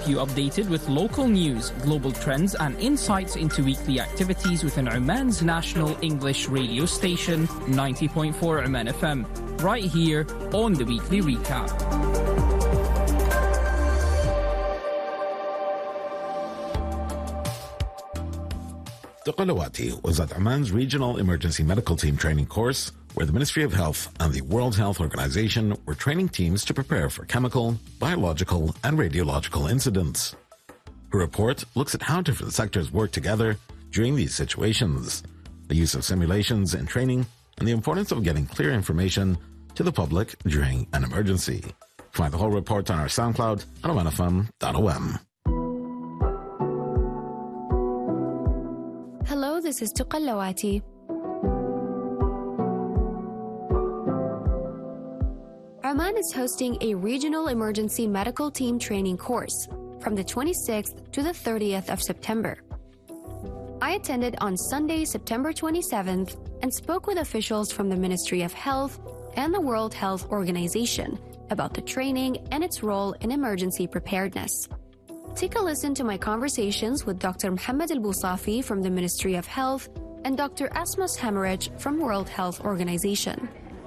keep you updated with local news, global trends, and insights into weekly activities within Oman's national English radio station, 90.4 Oman FM, right here on the Weekly Recap. Tuqallawati was at Oman's Regional Emergency Medical Team Training course, where the Ministry of Health and the World Health Organization were training teams to prepare for chemical, biological, and radiological incidents. Her report looks at how different sectors work together during these situations, the use of simulations in training, and the importance of getting clear information to the public during an emergency. Find the whole report on our SoundCloud at omanfm.om. Hello, this is Tuqallawati. Oman is hosting a regional emergency medical team training course from the 26th to the 30th of September. I attended on Sunday, September 27th, and spoke with officials from the Ministry of Health and the World Health Organization about the training and its role in emergency preparedness. Take a listen to my conversations with Dr. Mohammed Al-Bousafi from the Ministry of Health and Dr. Asmas Hammerich from World Health Organization.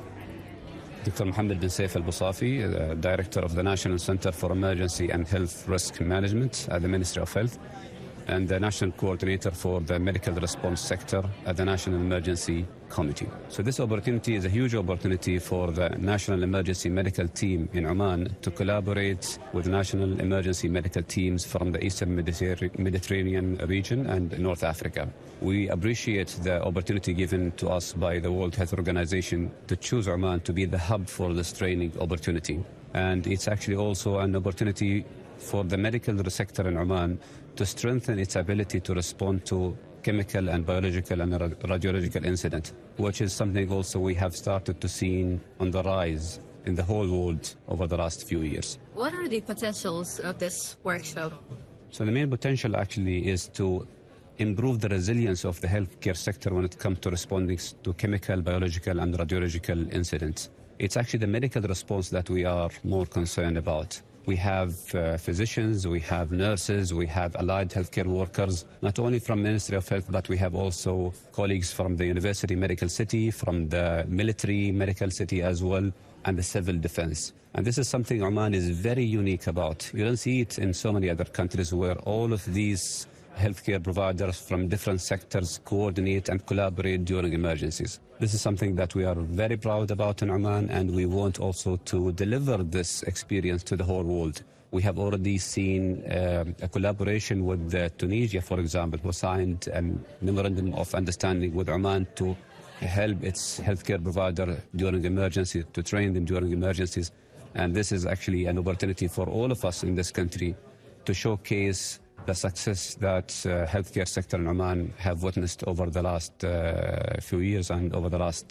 Dr. Mohammed bin Saif Al-Bousafi, Director of the National Center for Emergency and Health Risk Management at the Ministry of Health, and the National Coordinator for the Medical Response Sector at the National Emergency Committee. So this opportunity is a huge opportunity for the National Emergency Medical Team in Oman to collaborate with national emergency medical teams from the Eastern Mediterranean region and North Africa. We appreciate the opportunity given to us by the World Health Organization to choose Oman to be the hub for this training opportunity. And it's actually also an opportunity for the medical sector in Oman to strengthen its ability to respond to chemical and biological and radiological incident, which is something also we have started to see on the rise in the whole world over the last few years. What are the potentials of this workshop? So the main potential actually is to improve the resilience of the healthcare sector when it comes to responding to chemical, biological and radiological incidents. It's actually the medical response that we are more concerned about. We have physicians, we have nurses, we have allied healthcare workers, not only from Ministry of Health, but we have also colleagues from the University Medical City, from the Military Medical City as well, and the Civil Defense. And this is something Oman is very unique about. You don't see it in so many other countries where all of these healthcare providers from different sectors coordinate and collaborate during emergencies. This is something that we are very proud about in Oman, and we want also to deliver this experience to the whole world. We have already seen a collaboration with Tunisia, for example, who signed a memorandum of understanding with Oman to help its healthcare provider during emergencies, to train them during emergencies. And this is actually an opportunity for all of us in this country to showcase the success that healthcare sector in Oman have witnessed over the last few years and over the last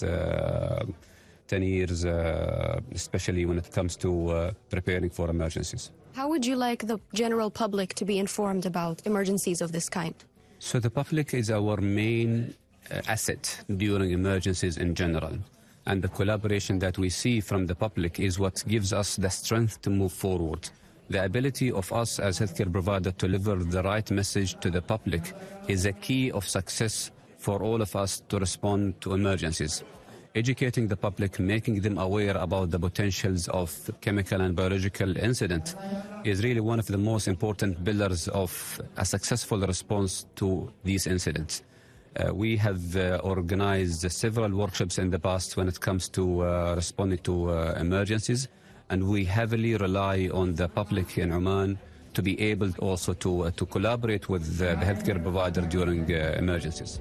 10 years, especially when it comes to preparing for emergencies. How would you like the general public to be informed about emergencies of this kind? So the public is our main asset during emergencies in general. And the collaboration that we see from the public is what gives us the strength to move forward. The ability of us as healthcare provider to deliver the right message to the public is a key of success for all of us to respond to emergencies. Educating the public, making them aware about the potentials of chemical and biological incident is really one of the most important pillars of a successful response to these incidents. We have organized several workshops in the past when it comes to responding to emergencies. And we heavily rely on the public in Oman to be able also to collaborate with the healthcare provider during emergencies.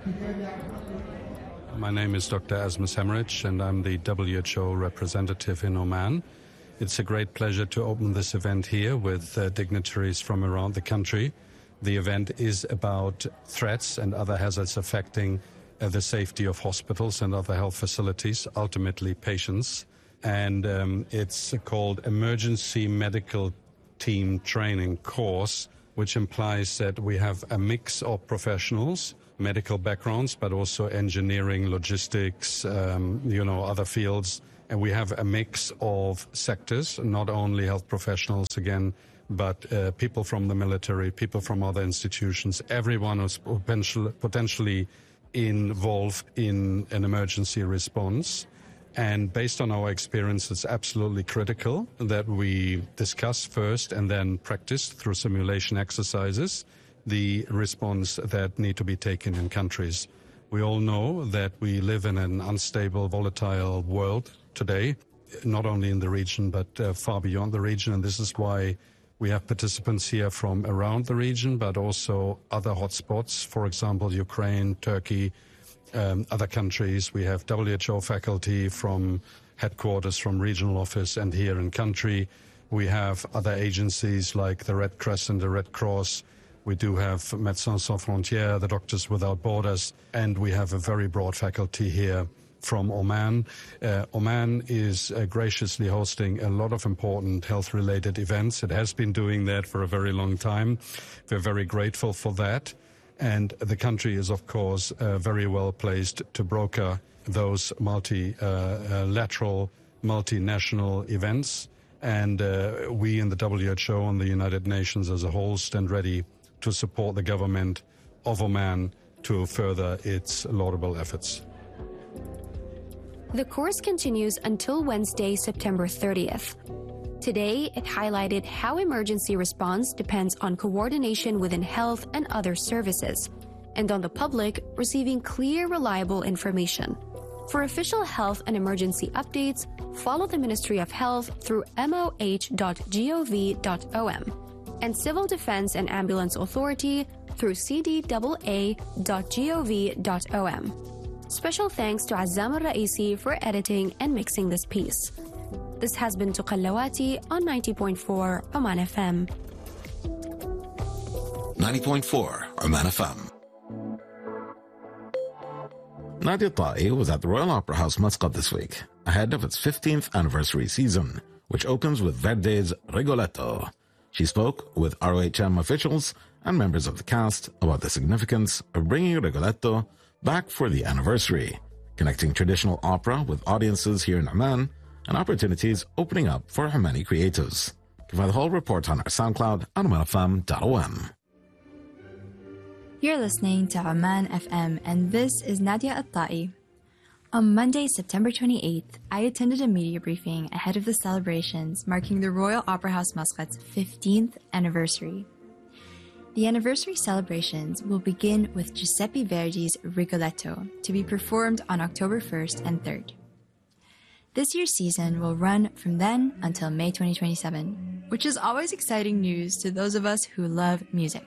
My name is Dr. Asmas Hammerich, and I'm the WHO representative in Oman. It's a great pleasure to open this event here with dignitaries from around the country. The event is about threats and other hazards affecting the safety of hospitals and other health facilities, ultimately patients. And it's called Emergency Medical Team Training Course, which implies that we have a mix of professionals, medical backgrounds, but also engineering, logistics, other fields, And we have a mix of sectors, not only health professionals again, but people from the military, people from other institutions, everyone who's potentially involved in an emergency response. And based on our experience, it's absolutely critical that we discuss first and then practice through simulation exercises the response that need to be taken in countries. We all know that we live in an unstable, volatile world today, not only in the region, but far beyond the region. And this is why we have participants here from around the region, but also other hotspots, for example, Ukraine, Turkey, other countries. We have WHO faculty from headquarters, from regional office and here in country. We have other agencies like the Red Crescent, the Red Cross. We do have Médecins Sans Frontières, the Doctors Without Borders, and we have a very broad faculty here from Oman. Oman is graciously hosting a lot of important health-related events. It has been doing that for a very long time. We're very grateful for that. And the country is, of course, very well placed to broker those multilateral, multinational events. And we in the WHO and the United Nations as a whole stand ready to support the government of Oman to further its laudable efforts. The course continues until Wednesday, September 30th. Today, it highlighted how emergency response depends on coordination within health and other services, and on the public receiving clear, reliable information. For official health and emergency updates, follow the Ministry of Health through moh.gov.om and Civil Defense and Ambulance Authority through cdaa.gov.om. Special thanks to Azzam Al-Raisi for editing and mixing this piece. This has been Tuqallawati on 90.4 Oman FM. 90.4 Oman FM. Nadia Ta'i was at the Royal Opera House Muscat this week, ahead of its 15th anniversary season, which opens with Verdi's Rigoletto. She spoke with ROHM officials and members of the cast about the significance of bringing Rigoletto back for the anniversary, connecting traditional opera with audiences here in Oman, and opportunities opening up for Omani creatives. You can find the whole report on our SoundCloud at omanfm.om. You're listening to Oman FM, and this is Nadia Ta'i. On Monday, September 28th, I attended a media briefing ahead of the celebrations marking the Royal Opera House Muscat's 15th anniversary. The anniversary celebrations will begin with Giuseppe Verdi's Rigoletto, to be performed on October 1st and 3rd. This year's season will run from then until May 2027, which is always exciting news to those of us who love music.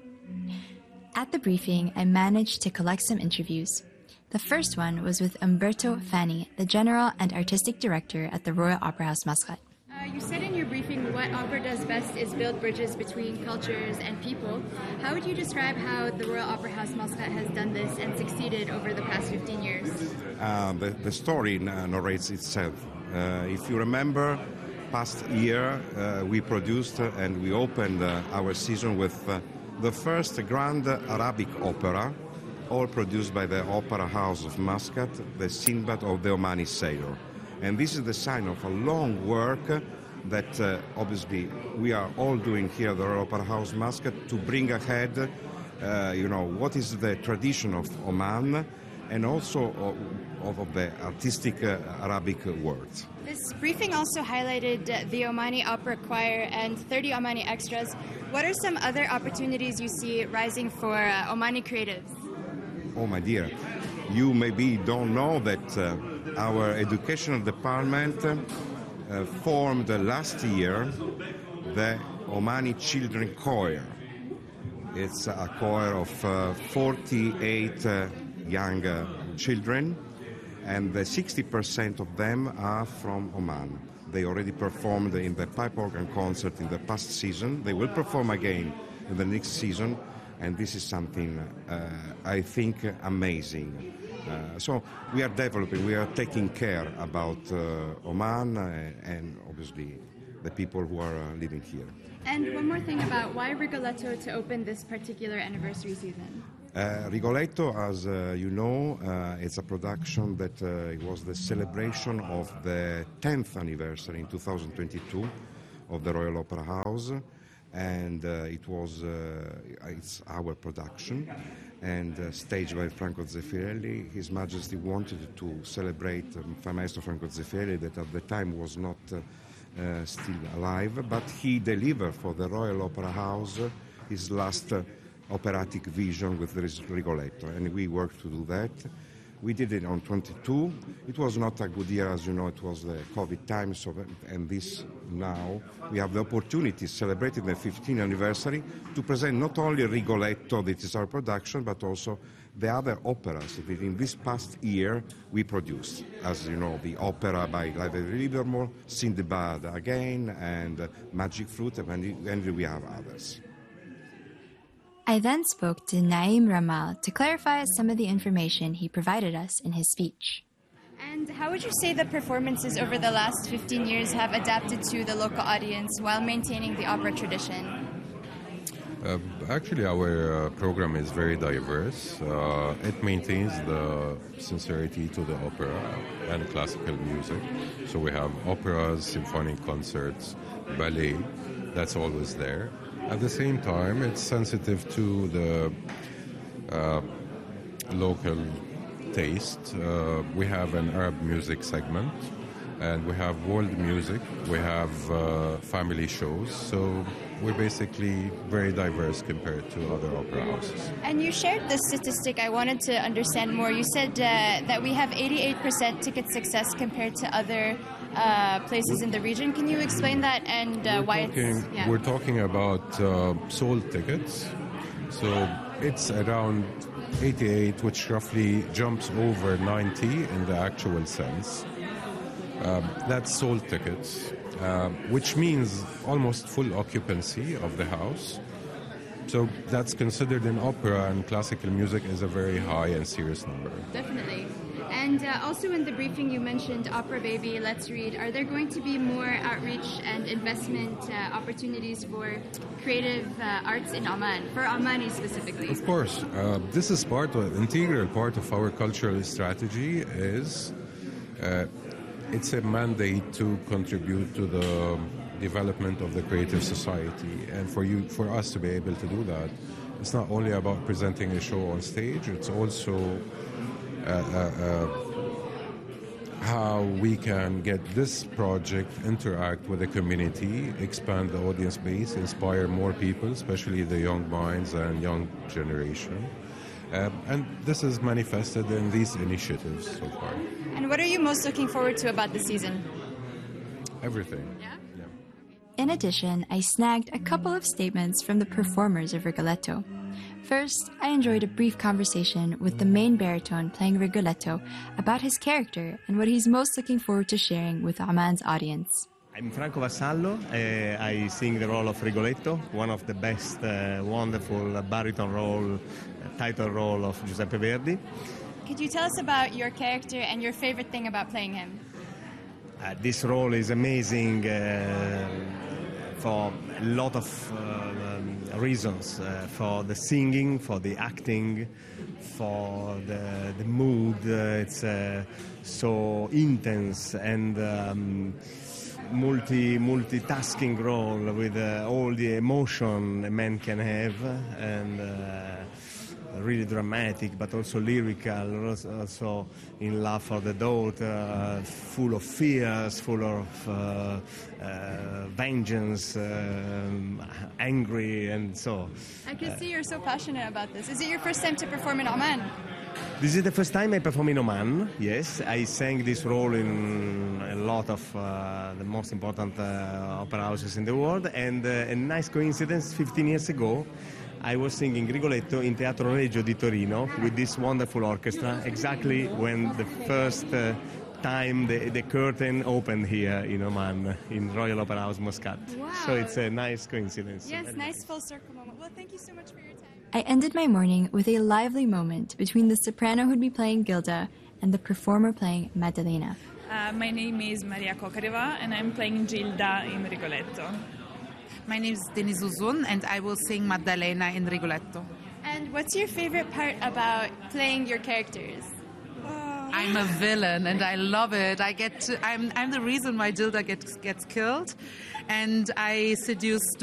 At the briefing, I managed to collect some interviews. The first one was with Umberto Fanni, the General and Artistic Director at the Royal Opera House Muscat. You said in your briefing what opera does best is build bridges between cultures and people. How would you describe how the Royal Opera House Muscat has done this and succeeded over the past 15 years? The story narrates itself. If you remember, past year we produced and we opened our season with the first grand Arabic opera, all produced by the Opera House of Muscat, the Sinbad of the Omani Sailor. And this is the sign of a long work that obviously we are all doing here at the Royal Opera House Muscat to bring ahead, what is the tradition of Oman and also of the artistic Arabic world. This briefing also highlighted the Omani Opera Choir and 30 Omani extras. What are some other opportunities you see rising for Omani creatives? Oh, my dear, you maybe don't know that our educational department formed last year the Omani Children Choir. It's a choir of 48 young children, and 60% of them are from Oman. They already performed in the pipe organ concert in the past season. They will perform again in the next season, and this is something I think amazing. So we are developing, we are taking care about Oman and obviously the people who are living here. And one more thing about why Rigoletto to open this particular anniversary season? Rigoletto, as you know, it's a production that it was the celebration of the 10th anniversary in 2022 of the Royal Opera House, and it's our production and staged by Franco Zeffirelli. His Majesty wanted to celebrate Maestro Franco Zeffirelli, that at the time was not still alive, but he delivered for the Royal Opera House his last operatic vision with Rigoletto, and we worked to do that. We did it on 22. It was not a good year, as you know, it was the COVID time, and this now we have the opportunity, celebrating the 15th anniversary, to present not only Rigoletto, that is our production, but also the other operas that in this past year we produced. As you know, the opera by Library Livermore, Sindbad again, and Magic Flute, and we have others. I then spoke to Naim Ramal to clarify some of the information he provided us in his speech. And how would you say the performances over the last 15 years have adapted to the local audience while maintaining the opera tradition? Actually, our program is very diverse. It maintains the sincerity to the opera and classical music. So we have operas, symphonic concerts, ballet, that's always there. At the same time, it's sensitive to the local taste. We have an Arab music segment, and we have world music, we have family shows, so we're basically very diverse compared to other opera houses. And you shared this statistic I wanted to understand more. You said that we have 88% ticket success compared to other places in the region. Can you explain that and why it's... Yeah. We're talking about sold tickets, so it's around 88, which roughly jumps over 90 in the actual sense. That's sold tickets, which means almost full occupancy of the house. So that's considered in opera and classical music as a very high and serious number. Definitely. And also in the briefing you mentioned Opera Baby, Let's Read. Are there going to be more outreach and investment opportunities for creative arts in Oman, for Omani specifically? Of course. This is integral part of our cultural strategy is it's a mandate to contribute to the development of the creative society, and for us to be able to do that, it's not only about presenting a show on stage, it's also how we can get this project interact with the community, expand the audience base, inspire more people, especially the young minds and young generation. And this is manifested in these initiatives so far. And what are you most looking forward to about the season? Everything. Yeah? In addition, I snagged a couple of statements from the performers of Rigoletto. First, I enjoyed a brief conversation with the main baritone playing Rigoletto about his character and what he's most looking forward to sharing with Oman's audience. I'm Franco Vassallo. I sing the role of Rigoletto, one of the best, wonderful baritone role, title role of Giuseppe Verdi. Could you tell us about your character and your favorite thing about playing him? This role is amazing for a lot of reasons, for the singing, for the acting, for the mood. It's so intense and multitasking role with all the emotion a man can have, and really dramatic, but also lyrical, also in love for the daughter, full of fears, full of vengeance, angry, and so. I can see you're so passionate about this. Is it your first time to perform in Oman? This is the first time I perform in Oman, yes. I sang this role in a lot of the most important opera houses in the world, and a nice coincidence, 15 years ago, I was singing Rigoletto in Teatro Regio di Torino with this wonderful orchestra, exactly when the first time the curtain opened here in Oman, in Royal Opera House Muscat. Wow. So it's a nice coincidence. Yes, nice full circle moment. Well, thank you so much for your time. I ended my morning with a lively moment between the soprano who'd be playing Gilda and the performer playing Maddalena. My name is Maria Kokareva and I'm playing Gilda in Rigoletto. My name is Denise Uzun and I will sing Maddalena in Rigoletto. And what's your favorite part about playing your characters? I'm a villain and I love it. I'm the reason why Gilda gets killed, and I seduce